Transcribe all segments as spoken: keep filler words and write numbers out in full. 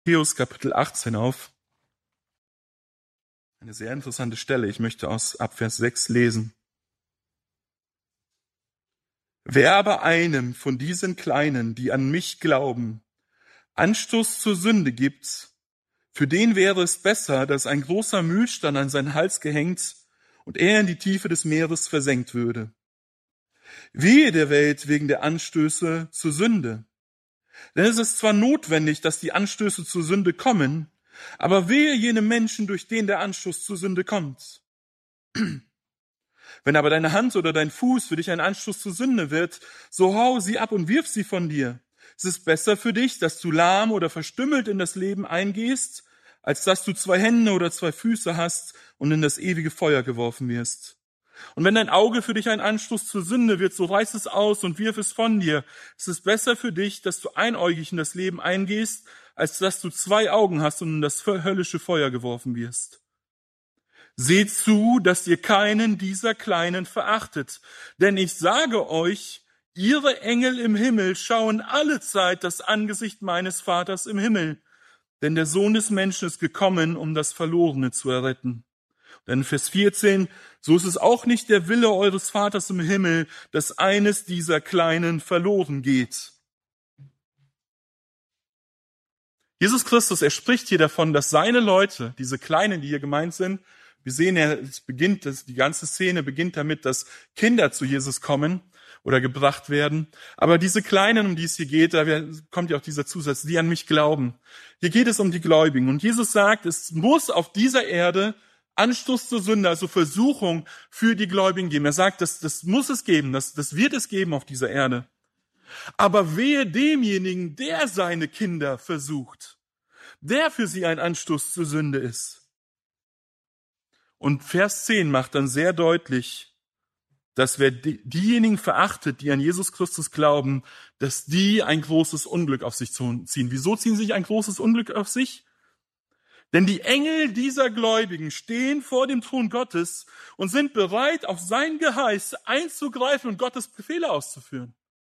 Matthäus Kapitel achtzehn auf. Eine sehr interessante Stelle. Ich möchte aus Abvers sechs lesen. Wer aber einem von diesen Kleinen, die an mich glauben, Anstoß zur Sünde gibt, für den wäre es besser, dass ein großer Mühlstein an seinen Hals gehängt und er in die Tiefe des Meeres versenkt würde. Wehe der Welt wegen der Anstöße zur Sünde. Denn es ist zwar notwendig, dass die Anstöße zur Sünde kommen, aber wehe jenem Menschen, durch den der Anstoß zur Sünde kommt. Wenn aber deine Hand oder dein Fuß für dich ein Anstoß zur Sünde wird, so hau sie ab und wirf sie von dir. Es ist besser für dich, dass du lahm oder verstümmelt in das Leben eingehst, als dass du zwei Hände oder zwei Füße hast und in das ewige Feuer geworfen wirst. Und wenn dein Auge für dich ein Anstoß zur Sünde wird, so reiß es aus und wirf es von dir. Es ist besser für dich, dass du einäugig in das Leben eingehst, als dass du zwei Augen hast und in das höllische Feuer geworfen wirst. Seht zu, dass ihr keinen dieser Kleinen verachtet, denn ich sage euch, ihre Engel im Himmel schauen allezeit das Angesicht meines Vaters im Himmel, denn der Sohn des Menschen ist gekommen, um das Verlorene zu erretten. Denn Vers vierzehn, so ist es auch nicht der Wille eures Vaters im Himmel, dass eines dieser Kleinen verloren geht. Jesus Christus, er spricht hier davon, dass seine Leute, diese Kleinen, die hier gemeint sind, wir sehen ja, es beginnt, die ganze Szene beginnt damit, dass Kinder zu Jesus kommen oder gebracht werden. Aber diese Kleinen, um die es hier geht, da kommt ja auch dieser Zusatz, die an mich glauben. Hier geht es um die Gläubigen. Und Jesus sagt, es muss auf dieser Erde Anstoß zur Sünde, also Versuchung für die Gläubigen geben. Er sagt, das, das muss es geben, das, das wird es geben auf dieser Erde. Aber wehe demjenigen, der seine Kinder versucht, der für sie ein Anstoß zur Sünde ist. Und Vers zehn macht dann sehr deutlich, dass wer die, diejenigen verachtet, die an Jesus Christus glauben, dass die ein großes Unglück auf sich ziehen. Wieso ziehen sie ein großes Unglück auf sich? Denn die Engel dieser Gläubigen stehen vor dem Thron Gottes und sind bereit, auf sein Geheiß einzugreifen und Gottes Befehle auszuführen.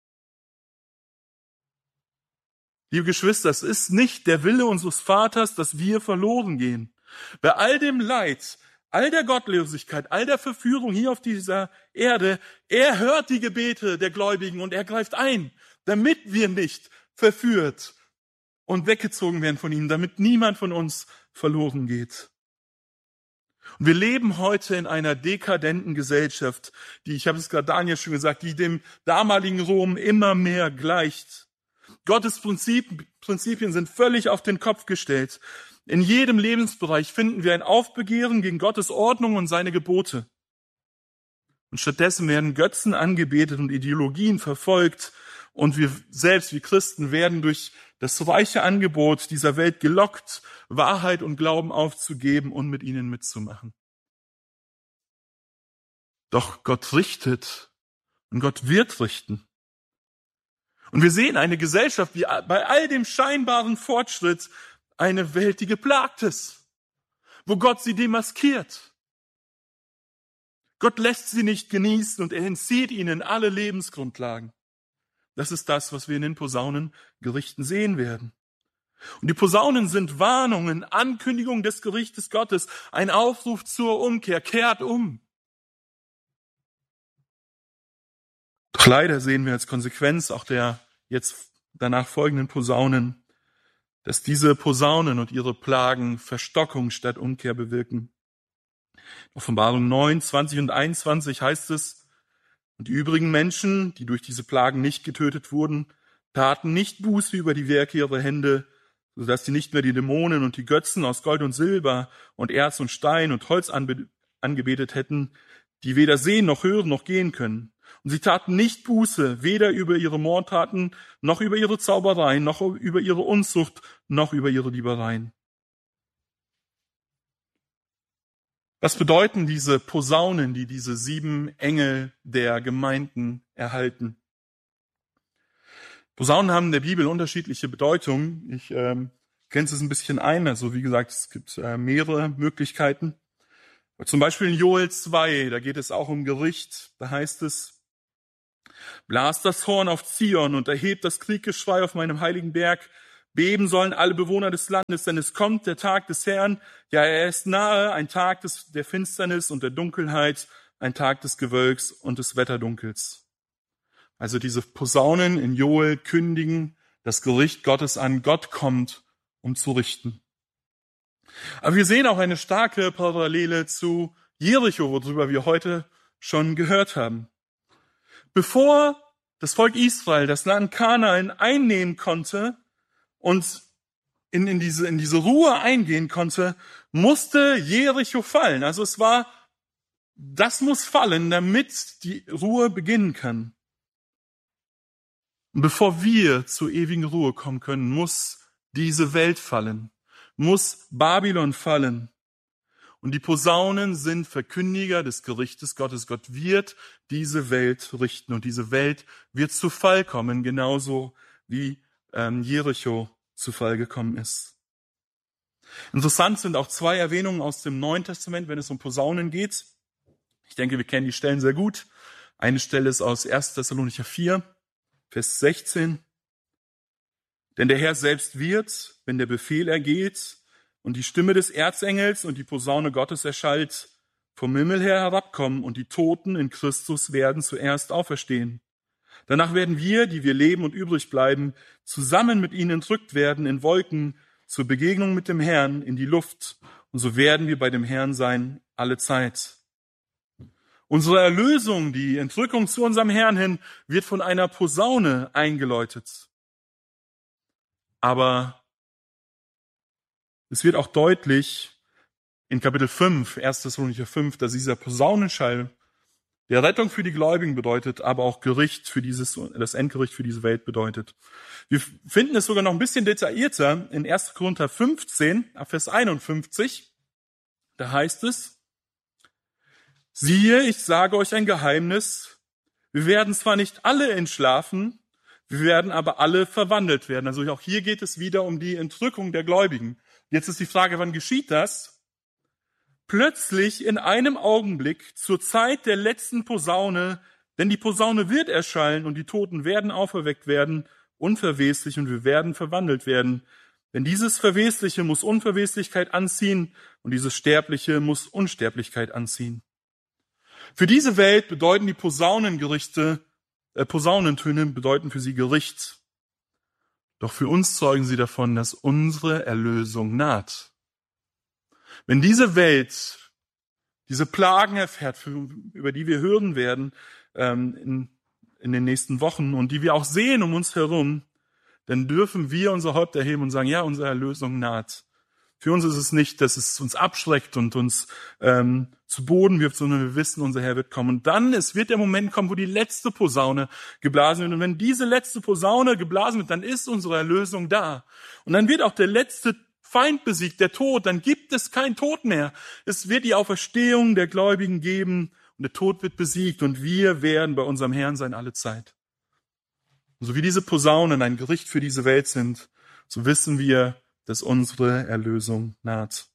Liebe Geschwister, es ist nicht der Wille unseres Vaters, dass wir verloren gehen. Bei all dem Leid, all der Gottlosigkeit, all der Verführung hier auf dieser Erde, er hört die Gebete der Gläubigen und er greift ein, damit wir nicht verführt und weggezogen werden von ihm, damit niemand von uns verloren geht. Und wir leben heute in einer dekadenten Gesellschaft, die, ich habe es gerade Daniel schon gesagt, die dem damaligen Rom immer mehr gleicht. Gottes Prinzip, Prinzipien sind völlig auf den Kopf gestellt. In jedem Lebensbereich finden wir ein Aufbegehren gegen Gottes Ordnung und seine Gebote. Und stattdessen werden Götzen angebetet und Ideologien verfolgt. Und wir selbst, wie Christen, werden durch das reiche Angebot dieser Welt gelockt, Wahrheit und Glauben aufzugeben und mit ihnen mitzumachen. Doch Gott richtet und Gott wird richten. Und wir sehen eine Gesellschaft, wie bei all dem scheinbaren Fortschritt, eine Welt, die geplagt ist, wo Gott sie demaskiert. Gott lässt sie nicht genießen und er entzieht ihnen alle Lebensgrundlagen. Das ist das, was wir in den Posaunengerichten sehen werden. Und die Posaunen sind Warnungen, Ankündigungen des Gerichtes Gottes, ein Aufruf zur Umkehr, kehrt um. Doch leider sehen wir als Konsequenz auch der jetzt danach folgenden Posaunen, dass diese Posaunen und ihre Plagen Verstockung statt Umkehr bewirken. Offenbarung neun, zwanzig und einundzwanzig heißt es, und die übrigen Menschen, die durch diese Plagen nicht getötet wurden, taten nicht Buße über die Werke ihrer Hände, sodass sie nicht mehr die Dämonen und die Götzen aus Gold und Silber und Erz und Stein und Holz anbe- angebetet hätten, die weder sehen noch hören noch gehen können. Und sie taten nicht Buße, weder über ihre Mordtaten, noch über ihre Zaubereien, noch über ihre Unzucht, noch über ihre Diebereien. Was bedeuten diese Posaunen, die diese sieben Engel der Gemeinden erhalten? Posaunen haben in der Bibel unterschiedliche Bedeutungen. Ich ähm, grenze es ein bisschen ein. Also wie gesagt, es gibt äh, mehrere Möglichkeiten. Zum Beispiel in Joel zwei, da geht es auch um Gericht. Da heißt es, blas das Horn auf Zion und erhebt das Krieggeschrei auf meinem heiligen Berg. Beben sollen alle Bewohner des Landes, denn es kommt der Tag des Herrn. Ja, er ist nahe, ein Tag des, der Finsternis und der Dunkelheit, ein Tag des Gewölks und des Wetterdunkels. Also diese Posaunen in Joel kündigen das Gericht Gottes an. Gott kommt, um zu richten. Aber wir sehen auch eine starke Parallele zu Jericho, worüber wir heute schon gehört haben. Bevor das Volk Israel das Land Kanaan einnehmen konnte und in, in, diese, in diese Ruhe eingehen konnte, musste Jericho fallen. Also es war, das muss fallen, damit die Ruhe beginnen kann. Und bevor wir zur ewigen Ruhe kommen können, muss diese Welt fallen, muss Babylon fallen. Und die Posaunen sind Verkündiger des Gerichtes Gottes. Gott wird diese Welt richten und diese Welt wird zu Fall kommen, genauso wie ähm, Jericho zu Fall gekommen ist. Interessant sind auch zwei Erwähnungen aus dem Neuen Testament, wenn es um Posaunen geht. Ich denke, wir kennen die Stellen sehr gut. Eine Stelle ist aus erster Thessalonicher vier, Vers sechzehn. Denn der Herr selbst wird, wenn der Befehl ergeht und die Stimme des Erzengels und die Posaune Gottes erschallt, vom Himmel her herabkommen und die Toten in Christus werden zuerst auferstehen. Danach werden wir, die wir leben und übrig bleiben, zusammen mit ihnen entrückt werden in Wolken zur Begegnung mit dem Herrn in die Luft. Und so werden wir bei dem Herrn sein alle Zeit. Unsere Erlösung, die Entrückung zu unserem Herrn hin, wird von einer Posaune eingeläutet. Aber es wird auch deutlich in Kapitel fünf, erster Thessalonicher fünf, dass dieser Posaunenschall der Rettung für die Gläubigen bedeutet, aber auch Gericht für dieses, das Endgericht für diese Welt bedeutet. Wir finden es sogar noch ein bisschen detaillierter in erster Korinther fünfzehn, Vers einundfünfzig. Da heißt es: Siehe, ich sage euch ein Geheimnis. Wir werden zwar nicht alle entschlafen, wir werden aber alle verwandelt werden. Also auch hier geht es wieder um die Entrückung der Gläubigen. Jetzt ist die Frage, wann geschieht das? Plötzlich in einem Augenblick zur Zeit der letzten Posaune, denn die Posaune wird erschallen und die Toten werden auferweckt werden, unverweslich, und wir werden verwandelt werden. Denn dieses Verwesliche muss Unverweslichkeit anziehen und dieses Sterbliche muss Unsterblichkeit anziehen. Für diese Welt bedeuten die Posaunengerichte, äh, Posaunentöne bedeuten für sie Gericht. Doch für uns zeugen sie davon, dass unsere Erlösung naht. Wenn diese Welt diese Plagen erfährt, für, über die wir hören werden ähm, in, in den nächsten Wochen und die wir auch sehen um uns herum, dann dürfen wir unser Haupt erheben und sagen, ja, unsere Erlösung naht. Für uns ist es nicht, dass es uns abschreckt und uns ähm, zu Boden wirft, sondern wir wissen, unser Herr wird kommen. Und dann, es wird der Moment kommen, wo die letzte Posaune geblasen wird. Und wenn diese letzte Posaune geblasen wird, dann ist unsere Erlösung da. Und dann wird auch der letzte Feind besiegt, der Tod. Dann gibt es kein Tod mehr. Es wird die Auferstehung der Gläubigen geben und der Tod wird besiegt und wir werden bei unserem Herrn sein alle Zeit. Und so wie diese Posaunen ein Gericht für diese Welt sind, so wissen wir, dass unsere Erlösung naht.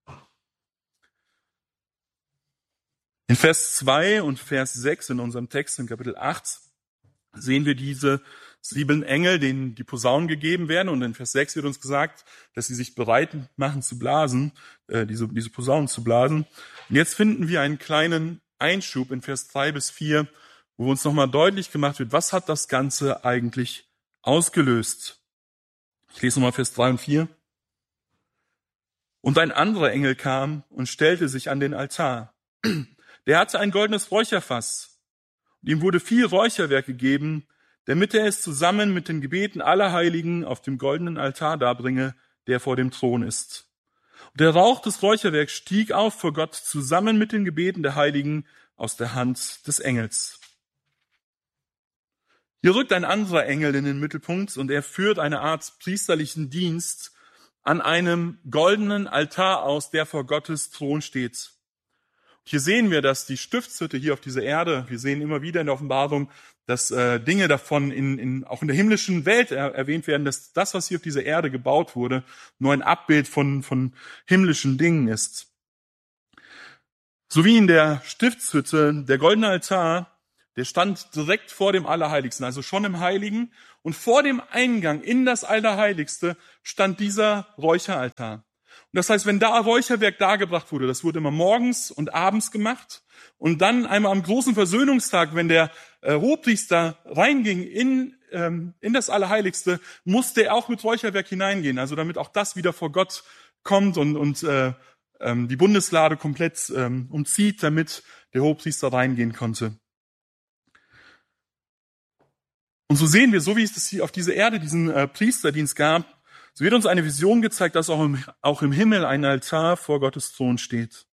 In Vers zwei und Vers sechs in unserem Text in Kapitel acht sehen wir diese sieben Engel, denen die Posaunen gegeben werden. Und in Vers sechs wird uns gesagt, dass sie sich bereit machen zu blasen, äh, diese, diese Posaunen zu blasen. Und jetzt finden wir einen kleinen Einschub in Vers drei bis vier, wo uns nochmal deutlich gemacht wird, was hat das Ganze eigentlich ausgelöst. Ich lese nochmal Vers drei und vier. Und ein anderer Engel kam und stellte sich an den Altar. Der hatte ein goldenes Räucherfass. Und ihm wurde viel Räucherwerk gegeben, damit er es zusammen mit den Gebeten aller Heiligen auf dem goldenen Altar darbringe, der vor dem Thron ist. Und der Rauch des Räucherwerks stieg auf vor Gott zusammen mit den Gebeten der Heiligen aus der Hand des Engels. Hier rückt ein anderer Engel in den Mittelpunkt und er führt eine Art priesterlichen Dienst an einem goldenen Altar aus, der vor Gottes Thron steht. Hier sehen wir, dass die Stiftshütte hier auf dieser Erde, wir sehen immer wieder in der Offenbarung, dass äh, Dinge davon in, in, auch in der himmlischen Welt er, erwähnt werden, dass das, was hier auf dieser Erde gebaut wurde, nur ein Abbild von, von himmlischen Dingen ist. So wie in der Stiftshütte der goldene Altar der stand direkt vor dem Allerheiligsten, also schon im Heiligen. Und vor dem Eingang in das Allerheiligste stand dieser Räucheraltar. Und das heißt, wenn da Räucherwerk dargebracht wurde, das wurde immer morgens und abends gemacht. Und dann einmal am großen Versöhnungstag, wenn der äh, Hohepriester reinging in, ähm, in das Allerheiligste, musste er auch mit Räucherwerk hineingehen. Also damit auch das wieder vor Gott kommt und, und äh, ähm, die Bundeslade komplett ähm, umzieht, damit der Hohepriester reingehen konnte. Und so sehen wir, so wie es das hier auf dieser Erde diesen äh, Priesterdienst gab, so wird uns eine Vision gezeigt, dass auch im, auch im Himmel ein Altar vor Gottes Thron steht.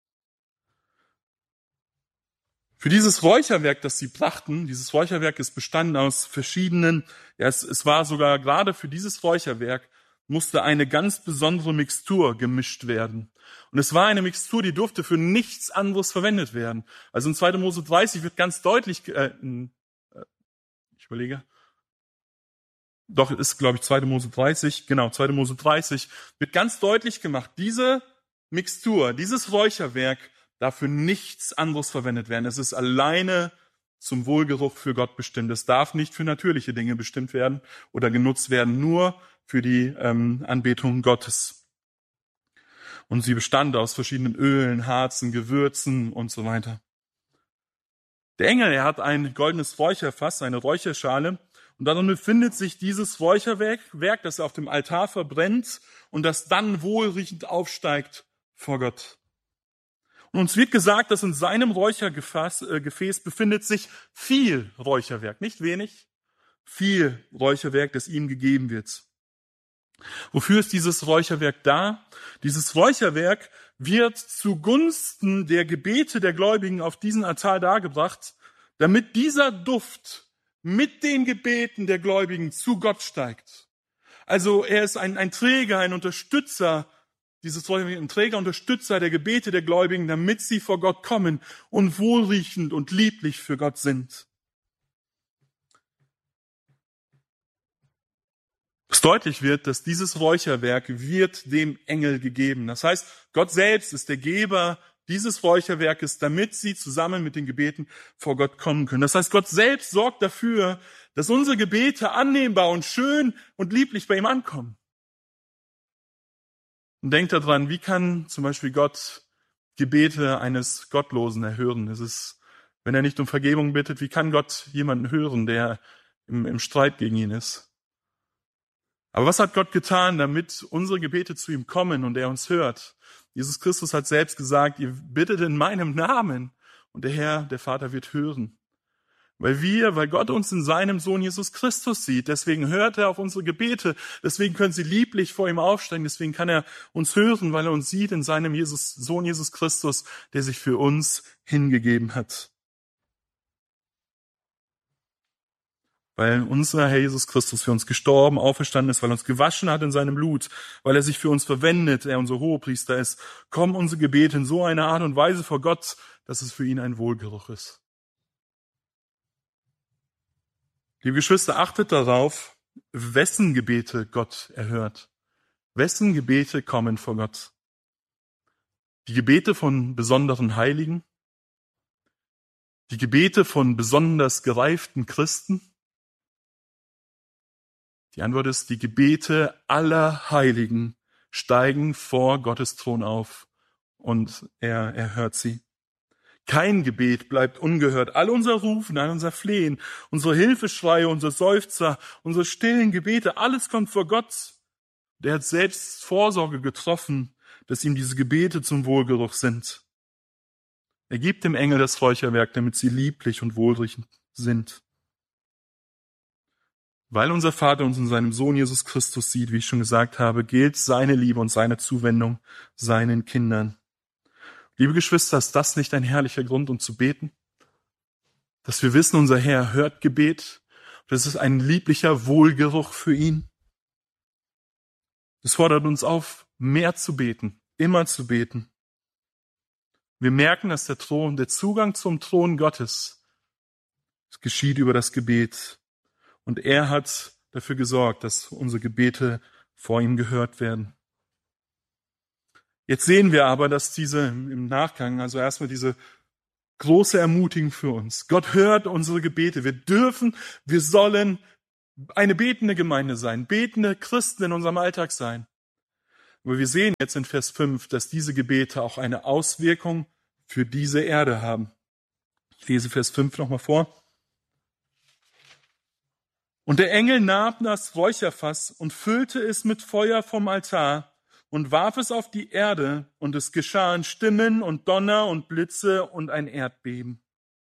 Für dieses Räucherwerk, das sie brachten, dieses Räucherwerk ist bestanden aus verschiedenen, ja, es, es war sogar gerade für dieses Räucherwerk musste eine ganz besondere Mixtur gemischt werden. Und es war eine Mixtur, die durfte für nichts anderes verwendet werden. Also in zweiter Mose dreißig wird ganz deutlich, äh, ich überlege, doch ist, glaube ich, zweiter Mose dreißig, genau, zweiter Mose dreißig, wird ganz deutlich gemacht, diese Mixtur, dieses Räucherwerk darf für nichts anderes verwendet werden. Es ist alleine zum Wohlgeruch für Gott bestimmt. Es darf nicht für natürliche Dinge bestimmt werden oder genutzt werden, nur für die ähm, Anbetung Gottes. Und sie bestand aus verschiedenen Ölen, Harzen, Gewürzen und so weiter. Der Engel, er hat ein goldenes Räucherfass, eine Räucherschale, und darin befindet sich dieses Räucherwerk, Werk, das auf dem Altar verbrennt und das dann wohlriechend aufsteigt vor Gott. Und uns wird gesagt, dass in seinem Räuchergefäß äh, Gefäß befindet sich viel Räucherwerk, nicht wenig, viel Räucherwerk, das ihm gegeben wird. Wofür ist dieses Räucherwerk da? Dieses Räucherwerk wird zugunsten der Gebete der Gläubigen auf diesen Altar dargebracht, damit dieser Duft mit den Gebeten der Gläubigen zu Gott steigt. Also er ist ein, ein Träger, ein Unterstützer, dieses Räucherwerk, ein Träger, Unterstützer der Gebete der Gläubigen, damit sie vor Gott kommen und wohlriechend und lieblich für Gott sind. Es deutlich wird, dass dieses Räucherwerk wird dem Engel gegeben. Das heißt, Gott selbst ist der Geber dieses Räucherwerkes, damit sie zusammen mit den Gebeten vor Gott kommen können. Das heißt, Gott selbst sorgt dafür, dass unsere Gebete annehmbar und schön und lieblich bei ihm ankommen. Und denkt daran, wie kann zum Beispiel Gott Gebete eines Gottlosen erhören? Es ist, wenn er nicht um Vergebung bittet, wie kann Gott jemanden hören, der im, im Streit gegen ihn ist? Aber was hat Gott getan, damit unsere Gebete zu ihm kommen und er uns hört? Jesus Christus hat selbst gesagt, ihr bittet in meinem Namen und der Herr, der Vater, wird hören. Weil wir, weil Gott uns in seinem Sohn Jesus Christus sieht, deswegen hört er auf unsere Gebete, deswegen können sie lieblich vor ihm aufsteigen, deswegen kann er uns hören, weil er uns sieht in seinem Jesus, Sohn Jesus Christus, der sich für uns hingegeben hat. Weil unser Herr Jesus Christus für uns gestorben, auferstanden ist, weil er uns gewaschen hat in seinem Blut, weil er sich für uns verwendet, er unser Hohepriester ist, kommen unsere Gebete in so einer Art und Weise vor Gott, dass es für ihn ein Wohlgeruch ist. Liebe Geschwister, achtet darauf, wessen Gebete Gott erhört. Wessen Gebete kommen vor Gott? Die Gebete von besonderen Heiligen? Die Gebete von besonders gereiften Christen? Die Antwort ist, die Gebete aller Heiligen steigen vor Gottes Thron auf und er erhört sie. Kein Gebet bleibt ungehört. All unser Rufen, all unser Flehen, unsere Hilfeschreie, unser Seufzer, unsere stillen Gebete, alles kommt vor Gott. Der hat selbst Vorsorge getroffen, dass ihm diese Gebete zum Wohlgeruch sind. Er gibt dem Engel das Räucherwerk, damit sie lieblich und wohlriechend sind. Weil unser Vater uns in seinem Sohn Jesus Christus sieht, wie ich schon gesagt habe, gilt seine Liebe und seine Zuwendung seinen Kindern. Liebe Geschwister, ist das nicht ein herrlicher Grund, um zu beten? Dass wir wissen, unser Herr hört Gebet. Das ist ein lieblicher Wohlgeruch für ihn. Das fordert uns auf, mehr zu beten, immer zu beten. Wir merken, dass der Thron, der Zugang zum Thron Gottes, es geschieht über das Gebet. Und er hat dafür gesorgt, dass unsere Gebete vor ihm gehört werden. Jetzt sehen wir aber, dass diese im Nachgang, also erstmal diese große Ermutigung für uns. Gott hört unsere Gebete. Wir dürfen, wir sollen eine betende Gemeinde sein, betende Christen in unserem Alltag sein. Aber wir sehen jetzt in Vers fünf, dass diese Gebete auch eine Auswirkung für diese Erde haben. Ich lese Vers fünf nochmal vor. Und der Engel nahm das Räucherfass und füllte es mit Feuer vom Altar und warf es auf die Erde, und es geschahen Stimmen und Donner und Blitze und ein Erdbeben.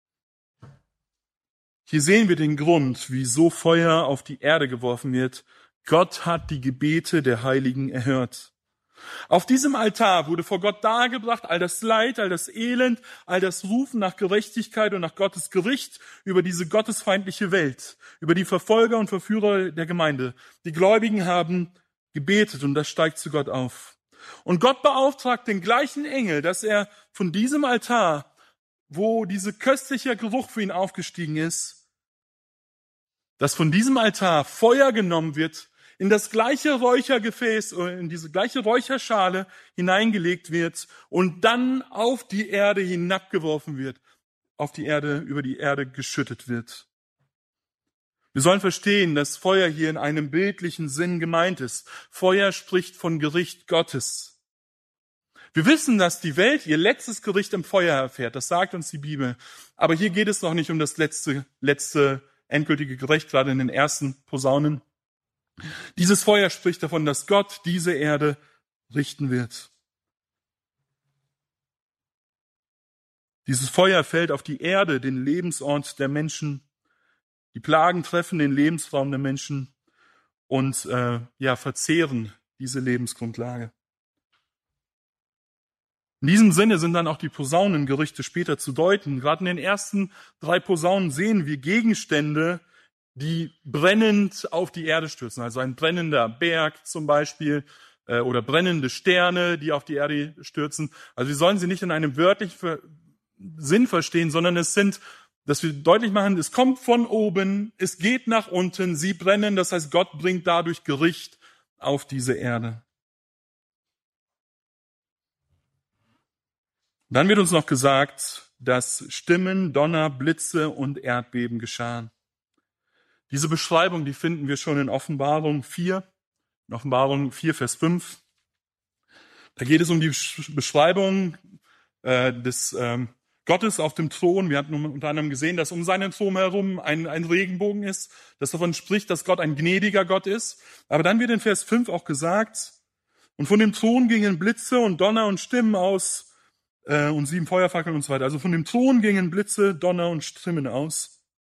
Hier sehen wir den Grund, wieso Feuer auf die Erde geworfen wird. Gott hat die Gebete der Heiligen erhört. Auf diesem Altar wurde vor Gott dargebracht all das Leid, all das Elend, all das Rufen nach Gerechtigkeit und nach Gottes Gericht über diese gottesfeindliche Welt, über die Verfolger und Verführer der Gemeinde. Die Gläubigen haben gebetet und das steigt zu Gott auf. Und Gott beauftragt den gleichen Engel, dass er von diesem Altar, wo dieser köstliche Geruch für ihn aufgestiegen ist, dass von diesem Altar Feuer genommen wird, in das gleiche Räuchergefäß, in diese gleiche Räucherschale hineingelegt wird und dann auf die Erde hinabgeworfen wird, auf die Erde, über die Erde geschüttet wird. Wir sollen verstehen, dass Feuer hier in einem bildlichen Sinn gemeint ist. Feuer spricht von Gericht Gottes. Wir wissen, dass die Welt ihr letztes Gericht im Feuer erfährt. Das sagt uns die Bibel. Aber hier geht es noch nicht um das letzte, letzte endgültige Gericht, gerade in den ersten Posaunen. Dieses Feuer spricht davon, dass Gott diese Erde richten wird. Dieses Feuer fällt auf die Erde, den Lebensort der Menschen. Die Plagen treffen den Lebensraum der Menschen und äh, ja verzehren diese Lebensgrundlage. In diesem Sinne sind dann auch die Posaunengerichte später zu deuten. Gerade in den ersten drei Posaunen sehen wir Gegenstände, die brennend auf die Erde stürzen. Also ein brennender Berg zum Beispiel äh, oder brennende Sterne, die auf die Erde stürzen. Also wir sollen sie nicht in einem wörtlichen Sinn verstehen, sondern es sind, dass wir deutlich machen, es kommt von oben, es geht nach unten, sie brennen. Das heißt, Gott bringt dadurch Gericht auf diese Erde. Dann wird uns noch gesagt, dass Stimmen, Donner, Blitze und Erdbeben geschahen. Diese Beschreibung, die finden wir schon in Offenbarung vier, in Offenbarung vier, Vers fünf. Da geht es um die Beschreibung äh, des ähm, Gottes auf dem Thron. Wir hatten unter anderem gesehen, dass um seinen Thron herum ein, ein Regenbogen ist, das davon spricht, dass Gott ein gnädiger Gott ist. Aber dann wird in Vers fünf auch gesagt, und von dem Thron gingen Blitze und Donner und Stimmen aus äh, und sieben Feuerfackeln und so weiter. Also von dem Thron gingen Blitze, Donner und Stimmen aus.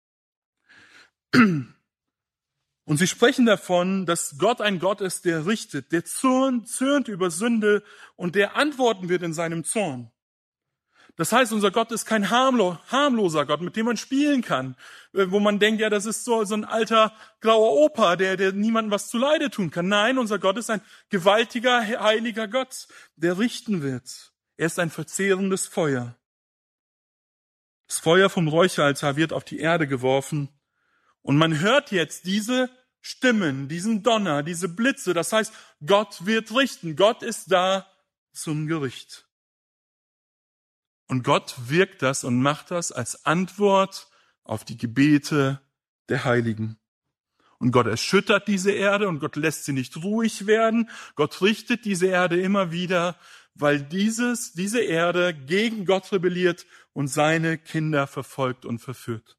Und sie sprechen davon, dass Gott ein Gott ist, der richtet, der zürnt, zürnt über Sünde und der antworten wird in seinem Zorn. Das heißt, unser Gott ist kein harmlo- harmloser Gott, mit dem man spielen kann, wo man denkt, ja, das ist so, so ein alter grauer Opa, der, der niemandem was zuleide tun kann. Nein, unser Gott ist ein gewaltiger, heiliger Gott, der richten wird. Er ist ein verzehrendes Feuer. Das Feuer vom Räucheraltar wird auf die Erde geworfen. Und man hört jetzt diese Stimmen, diesen Donner, diese Blitze. Das heißt, Gott wird richten. Gott ist da zum Gericht. Und Gott wirkt das und macht das als Antwort auf die Gebete der Heiligen. Und Gott erschüttert diese Erde und Gott lässt sie nicht ruhig werden. Gott richtet diese Erde immer wieder, weil dieses, diese Erde gegen Gott rebelliert und seine Kinder verfolgt und verführt.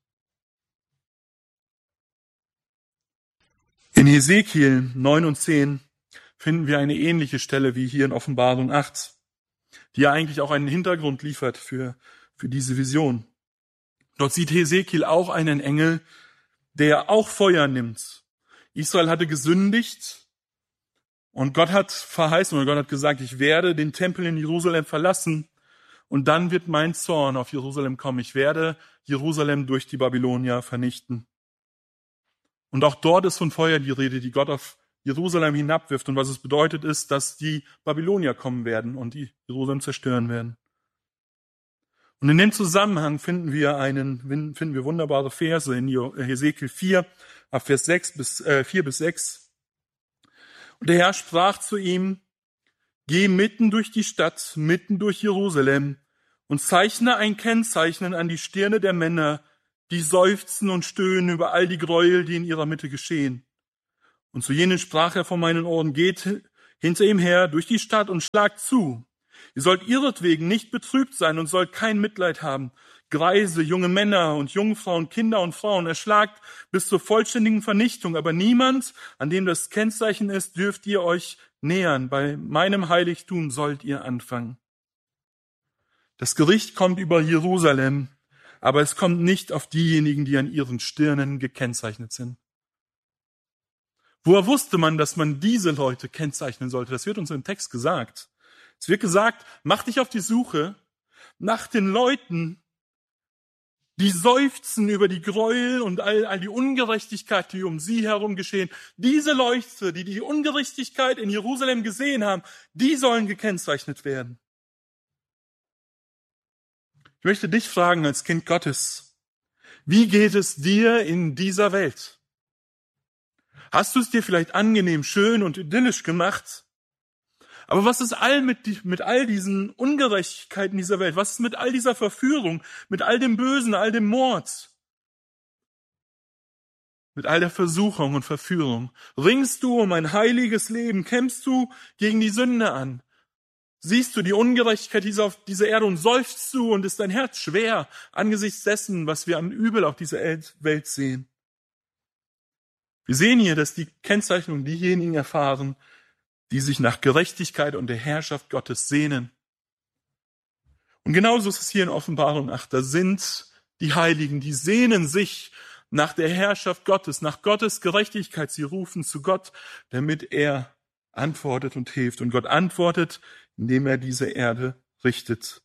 In Hesekiel neun und zehn finden wir eine ähnliche Stelle wie hier in Offenbarung acht, die ja eigentlich auch einen Hintergrund liefert für, für diese Vision. Dort sieht Hesekiel auch einen Engel, der auch Feuer nimmt. Israel hatte gesündigt und Gott hat verheißen, oder Gott hat gesagt, ich werde den Tempel in Jerusalem verlassen und dann wird mein Zorn auf Jerusalem kommen. Ich werde Jerusalem durch die Babylonier vernichten. Und auch dort ist von Feuer die Rede, die Gott auf Jerusalem hinabwirft. Und was es bedeutet ist, dass die Babylonier kommen werden und die Jerusalem zerstören werden. Und in dem Zusammenhang finden wir einen, finden wir wunderbare Verse in Hesekiel vier, ab Vers sechs bis, äh, vier bis sechs. Und der Herr sprach zu ihm, geh mitten durch die Stadt, mitten durch Jerusalem und zeichne ein Kennzeichen an die Stirne der Männer, die seufzen und stöhnen über all die Gräuel, die in ihrer Mitte geschehen. Und zu jenen sprach er vor meinen Ohren, geht hinter ihm her durch die Stadt und schlagt zu. Ihr sollt ihretwegen nicht betrübt sein und sollt kein Mitleid haben. Greise, junge Männer und Jungfrauen, Kinder und Frauen erschlagt bis zur vollständigen Vernichtung. Aber niemand, an dem das Kennzeichen ist, dürft ihr euch nähern. Bei meinem Heiligtum sollt ihr anfangen. Das Gericht kommt über Jerusalem, aber es kommt nicht auf diejenigen, die an ihren Stirnen gekennzeichnet sind. Woher wusste man, dass man diese Leute kennzeichnen sollte? Das wird uns im Text gesagt. Es wird gesagt, mach dich auf die Suche nach den Leuten, die seufzen über die Gräuel und all, all die Ungerechtigkeit, die um sie herum geschehen. Diese Leute, die die Ungerechtigkeit in Jerusalem gesehen haben, die sollen gekennzeichnet werden. Ich möchte dich fragen als Kind Gottes, wie geht es dir in dieser Welt? Hast du es dir vielleicht angenehm, schön und idyllisch gemacht? Aber was ist all mit, mit all diesen Ungerechtigkeiten dieser Welt? Was ist mit all dieser Verführung, mit all dem Bösen, all dem Mord? Mit all der Versuchung und Verführung? Ringst du um ein heiliges Leben? Kämpfst du gegen die Sünde an? Siehst du die Ungerechtigkeit dieser, auf dieser Erde und seufzt du und ist dein Herz schwer angesichts dessen, was wir am Übel auf dieser Welt sehen? Wir sehen hier, dass die Kennzeichnung diejenigen erfahren, die sich nach Gerechtigkeit und der Herrschaft Gottes sehnen. Und genauso ist es hier in Offenbarung acht. Da sind die Heiligen, die sehnen sich nach der Herrschaft Gottes, nach Gottes Gerechtigkeit. Sie rufen zu Gott, damit er antwortet und hilft. Und Gott antwortet, indem er diese Erde richtet.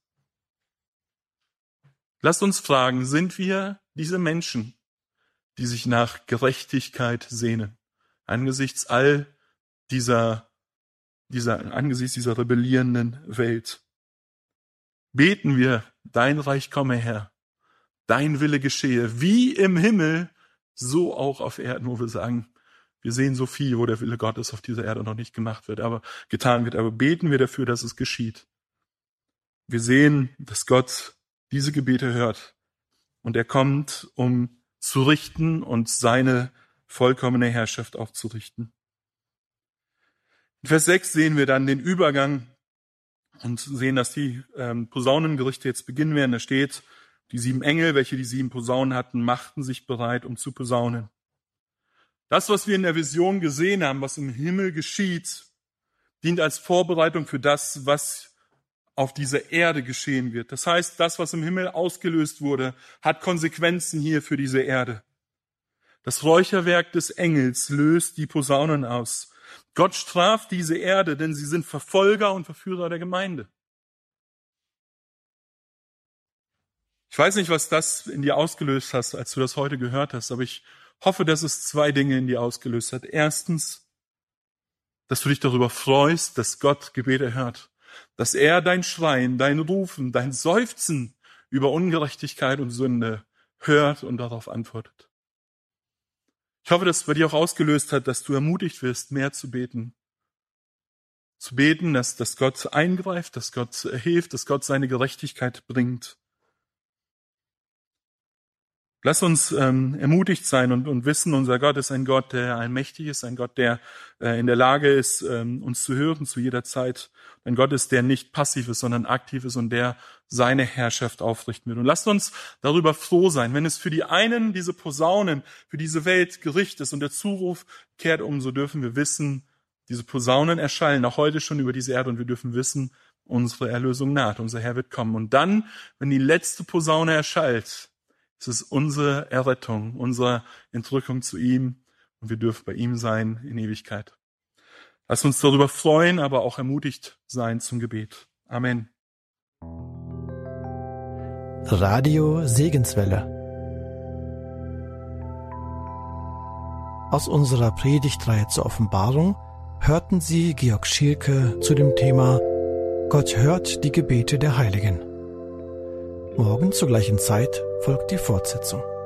Lasst uns fragen, sind wir diese Menschen, die sich nach Gerechtigkeit sehnen, angesichts all dieser Dieser, angesichts dieser rebellierenden Welt? Beten wir, dein Reich komme her, dein Wille geschehe, wie im Himmel, so auch auf Erden, wo wir sagen, wir sehen so viel, wo der Wille Gottes auf dieser Erde noch nicht gemacht wird, aber getan wird, aber beten wir dafür, dass es geschieht. Wir sehen, dass Gott diese Gebete hört und er kommt, um zu richten und seine vollkommene Herrschaft aufzurichten. In Vers sechs sehen wir dann den Übergang und sehen, dass die ähm, Posaunengerichte jetzt beginnen werden. Da steht, die sieben Engel, welche die sieben Posaunen hatten, machten sich bereit, um zu posaunen. Das, was wir in der Vision gesehen haben, was im Himmel geschieht, dient als Vorbereitung für das, was auf dieser Erde geschehen wird. Das heißt, das, was im Himmel ausgelöst wurde, hat Konsequenzen hier für diese Erde. Das Räucherwerk des Engels löst die Posaunen aus. Gott straft diese Erde, denn sie sind Verfolger und Verführer der Gemeinde. Ich weiß nicht, was das in dir ausgelöst hast, als du das heute gehört hast, aber ich hoffe, dass es zwei Dinge in dir ausgelöst hat. Erstens, dass du dich darüber freust, dass Gott Gebete hört, dass er dein Schreien, dein Rufen, dein Seufzen über Ungerechtigkeit und Sünde hört und darauf antwortet. Ich hoffe, dass es bei dir auch ausgelöst hat, dass du ermutigt wirst, mehr zu beten. Zu beten, dass, dass Gott eingreift, dass Gott hilft, dass Gott seine Gerechtigkeit bringt. Lass uns ähm, ermutigt sein und, und wissen, unser Gott ist ein Gott, der allmächtig ist, ein Gott, der äh, in der Lage ist, ähm, uns zu hören zu jeder Zeit. Ein Gott ist, der nicht passiv ist, sondern aktiv ist und der seine Herrschaft aufrichten wird. Und lasst uns darüber froh sein, wenn es für die einen diese Posaunen, für diese Welt Gericht ist und der Zuruf kehrt um, so dürfen wir wissen, diese Posaunen erschallen auch heute schon über diese Erde und wir dürfen wissen, unsere Erlösung naht, unser Herr wird kommen. Und dann, wenn die letzte Posaune erschallt, es ist unsere Errettung, unsere Entrückung zu ihm und wir dürfen bei ihm sein in Ewigkeit. Lass uns darüber freuen, aber auch ermutigt sein zum Gebet. Amen. Radio Segenswelle. Aus unserer Predigtreihe zur Offenbarung hörten Sie Georg Schielke zu dem Thema Gott hört die Gebete der Heiligen. Morgen zur gleichen Zeit folgt die Fortsetzung.